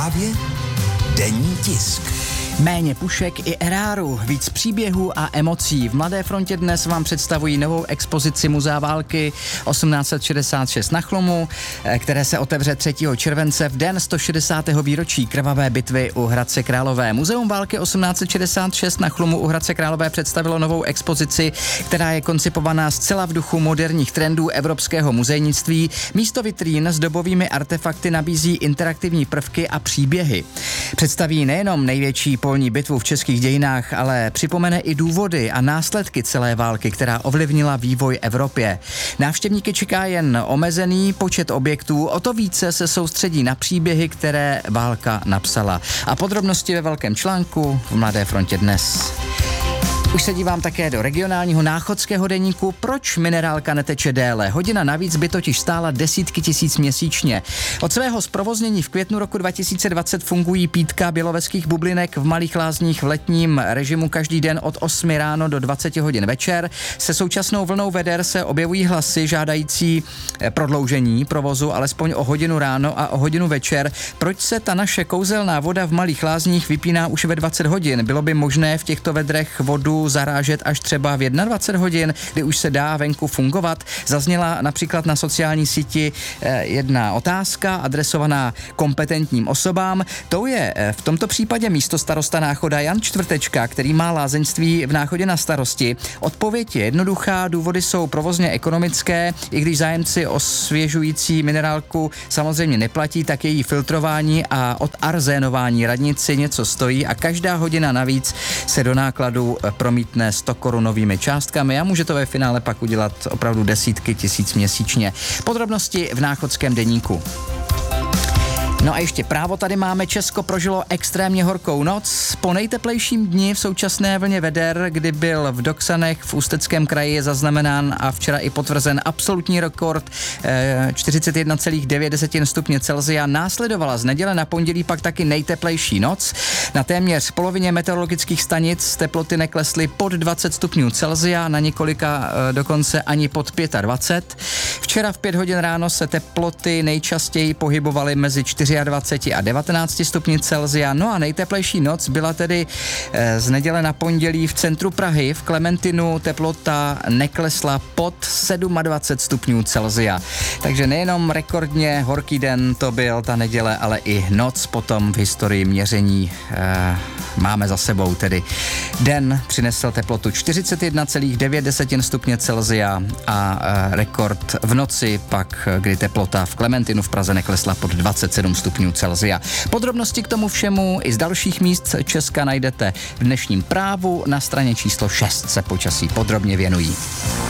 Právě denní tisk. Méně pušek i eráru, víc příběhů a emocí. V Mladé frontě dnes vám představují novou expozici Muzea války 1866 na Chlomu, které se otevře 3. července v den 160. výročí krvavé bitvy u Hradce Králové. Muzeum války 1866 na Chlomu u Hradce Králové představilo novou expozici, která je koncipovaná zcela v duchu moderních trendů evropského muzejnictví. Místo vitrín s dobovými artefakty nabízí interaktivní prvky a příběhy. Představí nejenom největší polní bitvu v českých dějinách, ale připomene i důvody a následky celé války, která ovlivnila vývoj Evropě. Návštěvníky čeká jen omezený počet objektů, o to více se soustředí na příběhy, které válka napsala. A podrobnosti ve velkém článku v Mladé frontě dnes. Už se dívám také do regionálního náchodského deníku. Proč minerálka neteče déle? Hodina navíc by totiž stála desítky tisíc měsíčně. Od svého zprovoznění v květnu roku 2020 fungují pítka běloveských bublinek v Malých Lázních v letním režimu každý den od 8 ráno do 20 hodin večer. Se současnou vlnou veder se objevují hlasy žádající prodloužení provozu alespoň o hodinu ráno a o hodinu večer. Proč se ta naše kouzelná voda v Malých Lázních vypíná už ve 20 hodin? Bylo by možné v těchto vedrech vodu zarážet až třeba v 21 hodin, kdy už se dá venku fungovat. Zazněla například na sociální síti jedna otázka adresovaná kompetentním osobám. Tou je v tomto případě místostarosta Náchoda Jan Čtvrtečka, který má lázeňství v Náchodě na starosti. Odpověď je jednoduchá, důvody jsou provozně ekonomické, i když zájemci o svěžující minerálku samozřejmě neplatí, tak její filtrování a odarzénování radnici něco stojí a každá hodina navíc se do nákladu promítne 100 korunovými částkami a může to ve finále pak udělat opravdu desítky tisíc měsíčně. Podrobnosti v Náchodském deníku. No a ještě právo tady máme. Česko prožilo extrémně horkou noc. Po nejteplejším dni v současné vlně veder, kdy byl v Doksanech v Ústeckém kraji zaznamenán a včera i potvrzen absolutní rekord 41,9 stupně Celsia, následovala z neděle na pondělí pak taky nejteplejší noc. Na téměř polovině meteorologických stanic teploty neklesly pod 20 stupňů Celsia, na několika dokonce ani pod 25. Včera v 5 hodin ráno se teploty nejčastěji pohybovaly mezi 24 a 19 stupni Celsia. No a nejteplejší noc byla tedy z neděle na pondělí v centru Prahy. V Klementinu teplota neklesla pod 27 stupňů Celsia. Takže nejenom rekordně horký den to byl ta neděle, ale i noc potom v historii měření máme za sebou. Tedy den přinesl teplotu 41,9 stupně Celsia a rekord v noci pak, kdy teplota v Klementinu v Praze neklesla pod 27 stupňů Celsia. Podrobnosti k tomu všemu i z dalších míst Česka najdete v dnešním právu. Na straně číslo 6 se počasí podrobně věnují.